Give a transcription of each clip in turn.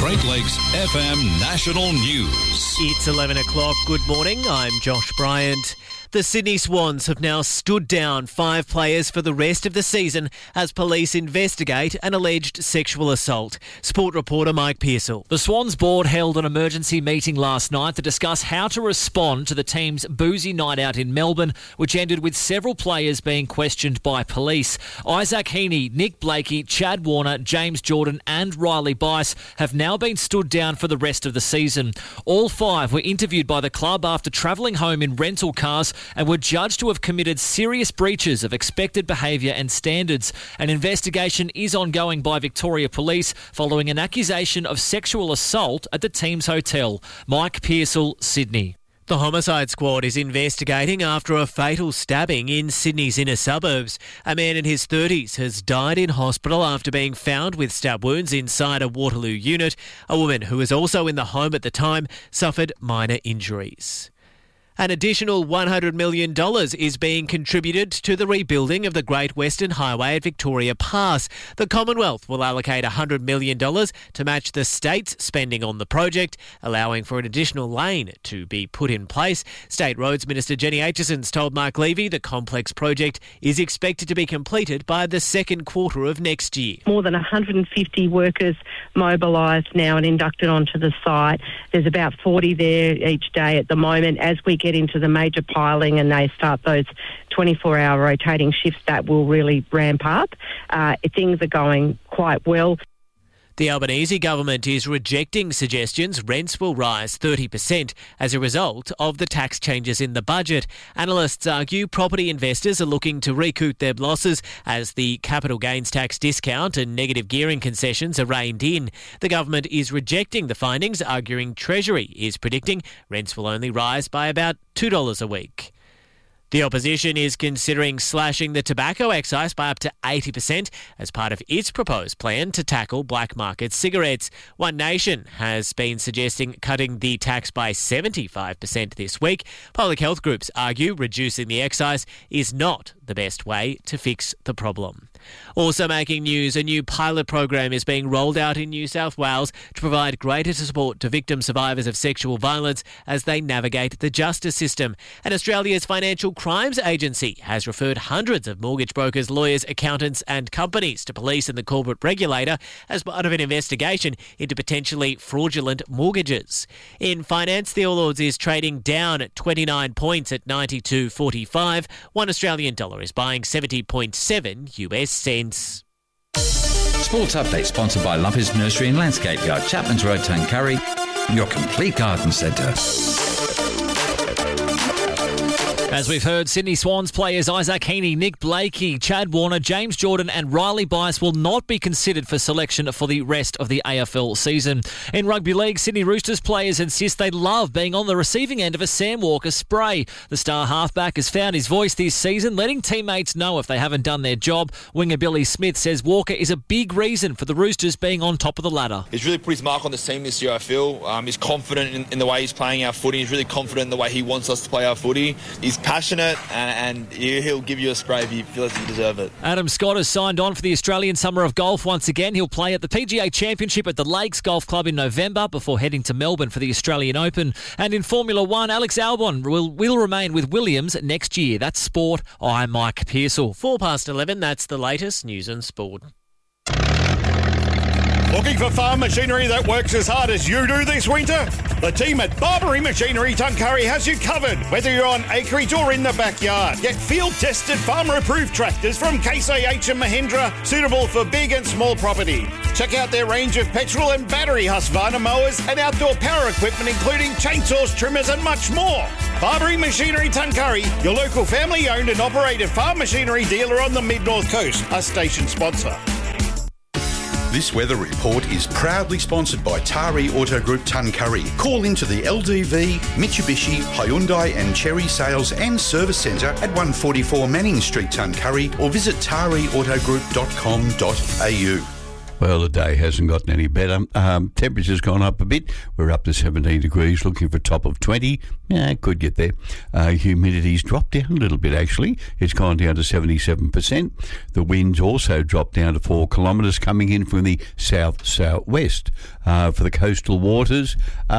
Great Lakes FM National News. It's 11 o'clock. Good morning. I'm Josh Bryant. The Sydney Swans have now stood down 5 players for the rest of the season as police investigate an alleged sexual assault. Sport reporter Mike Pearsall. The Swans board held an emergency meeting last night to discuss how to respond to the team's boozy night out in Melbourne, which ended with several players being questioned by police. Isaac Heaney, Nick Blakey, Chad Warner, James Jordan and Riley Bice have now been stood down for the rest of the season. All 5 were interviewed by the club after travelling home in rental cars and were judged to have committed serious breaches of expected behaviour and standards. An investigation is ongoing by Victoria Police following an accusation of sexual assault at the team's hotel. Mike Pearsall, Sydney. The Homicide Squad is investigating after a fatal stabbing in Sydney's inner suburbs. A man in his 30s has died in hospital after being found with stab wounds inside a Waterloo unit. A woman who was also in the home at the time suffered minor injuries. An additional $100 million is being contributed to the rebuilding of the Great Western Highway at Victoria Pass. The Commonwealth will allocate $100 million to match the state's spending on the project, allowing for an additional lane to be put in place. State Roads Minister Jenny Acheson's told Mark Levy the complex project is expected to be completed by the second quarter of next year. More than 150 workers mobilised now and inducted onto the site. There's about 40 there each day at the moment. As we get into the major piling and they start those 24-hour rotating shifts, that will really ramp up. Things are going quite well. The Albanese government is rejecting suggestions rents will rise 30% as a result of the tax changes in the budget. Analysts argue property investors are looking to recoup their losses as the capital gains tax discount and negative gearing concessions are reined in. The government is rejecting the findings, arguing Treasury is predicting rents will only rise by about $2 a week. The opposition is considering slashing the tobacco excise by up to 80% as part of its proposed plan to tackle black market cigarettes. One Nation has been suggesting cutting the tax by 75% this week. Public health groups argue reducing the excise is not the best way to fix the problem. Also making news, a new pilot program is being rolled out in New South Wales to provide greater support to victim survivors of sexual violence as they navigate the justice system. And Australia's Financial Crimes Agency has referred hundreds of mortgage brokers, lawyers, accountants and companies to police and the corporate regulator as part of an investigation into potentially fraudulent mortgages. In finance, the All Ords is trading down at 29 points at 92.45. $1 Australian dollar is buying 70.7 US cents. Sports update sponsored by Lumpy's Nursery and Landscape Yard, Chapman's Road, Tuncurry, your complete garden centre. As we've heard, Sydney Swans players Isaac Heaney, Nick Blakey, Chad Warner, James Jordan and Riley Bice will not be considered for selection for the rest of the AFL season. In rugby league, Sydney Roosters players insist they love being on the receiving end of a Sam Walker spray. The star halfback has found his voice this season, letting teammates know if they haven't done their job. Winger Billy Smith says Walker is a big reason for the Roosters being on top of the ladder. He's really put his mark on the team this year, I feel. He's confident in the way he's playing our footy. He's really confident in the way he wants us to play our footy. He's passionate and he'll give you a spray if you feel like you deserve it. Adam Scott has signed on for the Australian Summer of Golf once again. He'll play at the PGA Championship at the Lakes Golf Club in November before heading to Melbourne for the Australian Open. And in Formula One, Alex Albon will remain with Williams next year. That's sport. I'm Mike Pearsall. 11:04, that's the latest news and sport. Looking for farm machinery that works as hard as you do this winter? The team at Barbary Machinery Tuncurry has you covered, whether you're on acreage or in the backyard. Get field-tested, farmer-approved tractors from Case IH and Mahindra, suitable for big and small property. Check out their range of petrol and battery Husqvarna mowers and outdoor power equipment, including chainsaws, trimmers and much more. Barbary Machinery Tuncurry, your local family-owned and operated farm machinery dealer on the Mid-North Coast, a station sponsor. This weather report is proudly sponsored by Tari Auto Group Tuncurry. Call into the LDV, Mitsubishi, Hyundai and Chery Sales and Service Centre at 144 Manning Street, Tuncurry, or visit tariautogroup.com.au. Well, the day hasn't gotten any better. Temperature's gone up a bit. We're up to 17 degrees, looking for a top of 20. Yeah, could get there. Humidity's dropped down a little bit, actually. It's gone down to 77%. The wind's also dropped down to 4 kilometres, coming in from the south-southwest. For the coastal waters,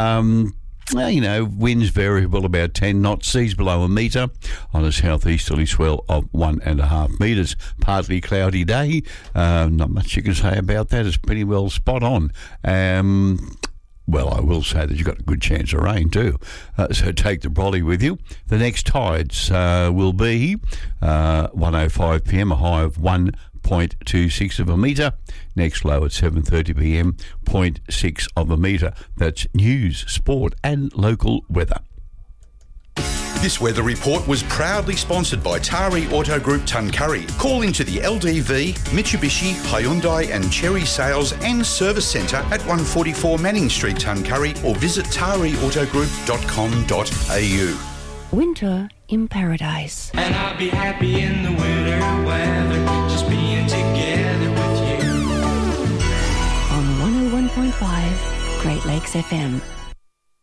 winds variable about 10 knots, seas below a metre on a southeasterly swell of 1.5 metres. Partly cloudy day. Not much you can say about that. It's pretty well spot on. Well, I will say that you've got a good chance of rain too. So take the brolly with you. The next tides will be 1:05 p.m, a high of 1.26 of a metre. Next low at 7:30 p.m, 0.6 of a metre. That's news, sport and local weather. This weather report was proudly sponsored by Tari Auto Group Tuncurry. Call into the LDV, Mitsubishi, Hyundai and Cherry Sales and Service Centre at 144 Manning Street, Tuncurry, or visit tariautogroup.com.au. Winter in paradise. And I'll be happy in the winter weather, just being together with you. On 101.5 Great Lakes FM.